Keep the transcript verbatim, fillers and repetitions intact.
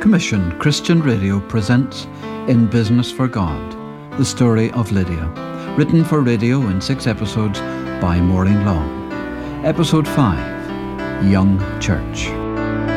Commission Christian Radio presents In Business for God, the story of Lydia, written for radio in six episodes by Maureen Long. Episode five, Young Church.